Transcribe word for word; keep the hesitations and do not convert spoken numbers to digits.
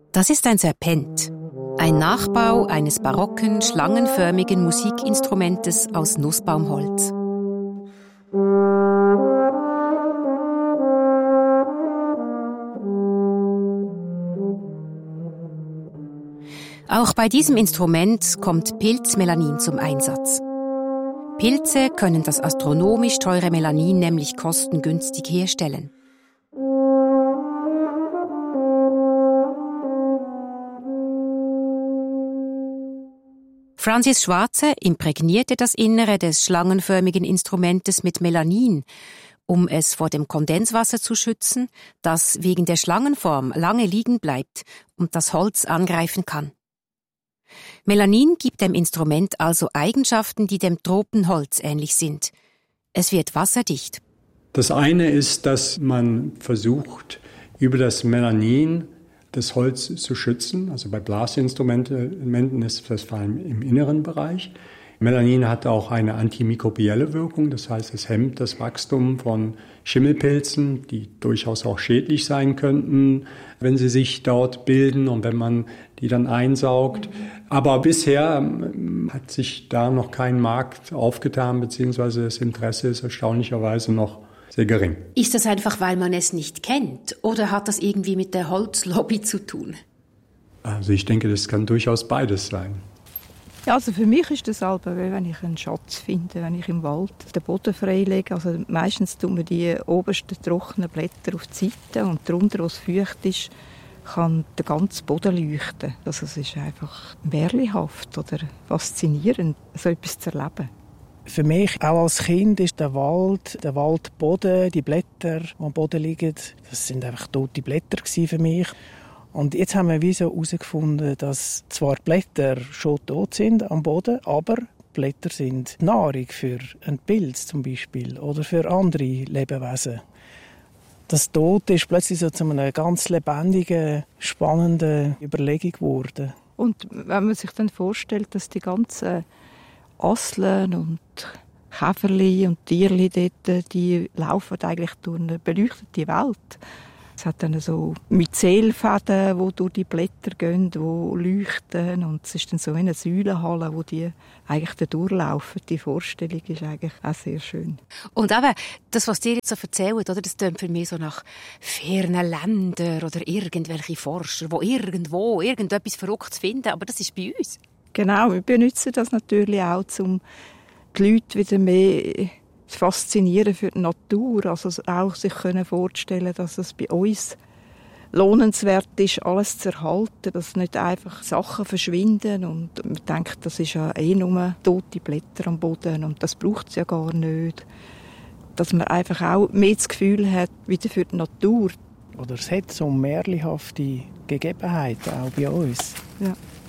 Das ist ein Serpent, ein Nachbau eines barocken, schlangenförmigen Musikinstrumentes aus Nussbaumholz. Auch bei diesem Instrument kommt Pilzmelanin zum Einsatz. Pilze können das astronomisch teure Melanin nämlich kostengünstig herstellen. Francis Schwarze imprägnierte das Innere des schlangenförmigen Instrumentes mit Melanin, um es vor dem Kondenswasser zu schützen, das wegen der Schlangenform lange liegen bleibt und das Holz angreifen kann. Melanin gibt dem Instrument also Eigenschaften, die dem Tropenholz ähnlich sind. Es wird wasserdicht. Das eine ist, dass man versucht, über das Melanin das Holz zu schützen. Also bei Blasinstrumenten ist das vor allem im inneren Bereich. Melanin hat auch eine antimikrobielle Wirkung, das heißt, es hemmt das Wachstum von Schimmelpilzen, die durchaus auch schädlich sein könnten, wenn sie sich dort bilden und wenn man die dann einsaugt. Aber bisher hat sich da noch kein Markt aufgetan, beziehungsweise das Interesse ist erstaunlicherweise noch sehr gering. Ist das einfach, weil man es nicht kennt? Oder hat das irgendwie mit der Holzlobby zu tun? Also ich denke, das kann durchaus beides sein. Ja, also für mich ist das halt, wenn ich einen Schatz finde, wenn ich im Wald den Boden freilege. Also meistens tun wir die obersten trockenen Blätter auf die Seite und darunter, wo es feucht ist, kann der ganze Boden leuchten. Also es ist einfach märchenhaft oder faszinierend, so etwas zu erleben. Für mich, auch als Kind, ist der Wald, der Waldboden, die Blätter, die am Boden liegen, das sind einfach tote Blätter für mich. Und jetzt haben wir wie so herausgefunden, dass zwar die Blätter schon tot sind am Boden, aber Blätter sind Nahrung für einen Pilz zum Beispiel oder für andere Lebewesen. Das Tote ist plötzlich so zu einer ganz lebendigen, spannenden Überlegung geworden. Und wenn man sich dann vorstellt, dass die ganzen Asseln und Käferli und Tierli dort, die laufen eigentlich durch eine beleuchtete Welt. Es hat dann so Myzelfäden, die durch die Blätter gehen, die leuchten. Und es ist dann so wie eine Säulenhalle, wo die eigentlich da durchlaufen. Die Vorstellung ist eigentlich auch sehr schön. Und eben, das, was dir jetzt so erzählt, oder, das klingt für mich so nach fernen Ländern oder irgendwelche Forscher, die irgendwo irgendetwas Verrücktes finden. Aber das ist bei uns. Genau, wir benutzen das natürlich auch, um die Leute wieder mehr zu faszinieren für die Natur. Also auch sich vorzustellen, dass es bei uns lohnenswert ist, alles zu erhalten, dass nicht einfach Sachen verschwinden und man denkt, das ist ja eh nur tote Blätter am Boden und das braucht es ja gar nicht. Dass man einfach auch mehr das Gefühl hat, wieder für die Natur. Oder es hat so märchenhafte Gegebenheiten auch bei uns. Ja.